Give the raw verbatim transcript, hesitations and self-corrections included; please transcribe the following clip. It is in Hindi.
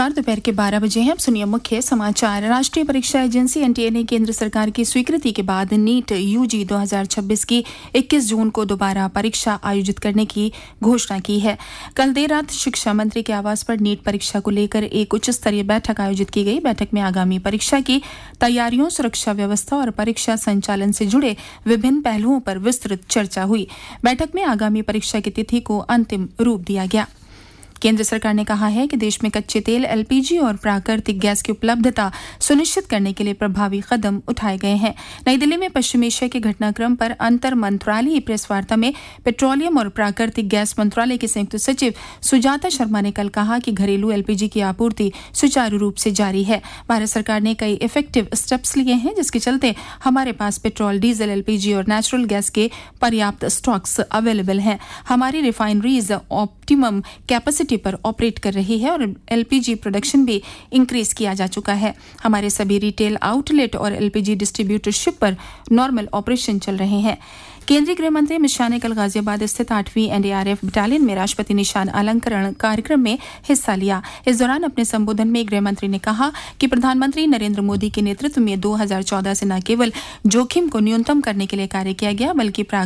नमस्कार, दोपहर के बारह बजे हैं। अब सुनिए मुख्य समाचार। राष्ट्रीय परीक्षा एजेंसी एनटीए ने केंद्र सरकार की स्वीकृति के बाद नीट यूजी दो हज़ार छब्बीस की इक्कीस जून को दोबारा परीक्षा आयोजित करने की घोषणा की है। कल देर रात शिक्षा मंत्री के आवास पर नीट परीक्षा को लेकर एक उच्च स्तरीय बैठक आयोजित की गई। बैठक में आगामी परीक्षा की तैयारियों, सुरक्षा व्यवस्था और परीक्षा संचालन से जुड़े विभिन्न पहलुओं पर विस्तृत चर्चा हुई। बैठक में आगामी परीक्षा की तिथि को अंतिम रूप दिया गया। केंद्र सरकार ने कहा है कि देश में कच्चे तेल, एलपीजी और प्राकृतिक गैस की उपलब्धता सुनिश्चित करने के लिए प्रभावी कदम उठाए गए हैं। नई दिल्ली में पश्चिम एशिया के घटनाक्रम पर अंतर मंत्रालयीय प्रेस वार्ता में पेट्रोलियम और प्राकृतिक गैस मंत्रालय के संयुक्त सचिव सुजाता शर्मा ने कल कहा कि घरेलू एलपीजी की आपूर्ति सुचारू रूप से जारी है। भारत सरकार ने कई इफेक्टिव स्टेप्स लिए हैं, जिसके चलते हमारे पास पेट्रोल, डीजल, एलपीजी और नेचुरल गैस के पर्याप्त स्टॉक्स अवेलेबल हैं। हमारी रिफाइनरीज ऑप्टिमम कैपेसिटी पर ऑपरेट कर रही है और एलपीजी प्रोडक्शन भी इंक्रीज किया जा चुका है। हमारे सभी रिटेल आउटलेट और एलपीजी डिस्ट्रीब्यूटरशिप पर नॉर्मल ऑपरेशन चल रहे हैं। केंद्रीय गृह मंत्री अमित शाह ने कल गाजियाबाद स्थित आठवीं एनडीआरएफ बटालियन में राष्ट्रपति निशान अलंकरण कार्यक्रम में हिस्सा लिया। इस दौरान अपने संबोधन में गृह मंत्री ने कहा कि प्रधानमंत्री नरेंद्र मोदी के नेतृत्व में दो हज़ार चौदह से न केवल जोखिम को न्यूनतम करने के लिए कार्य किया गया, बल्कि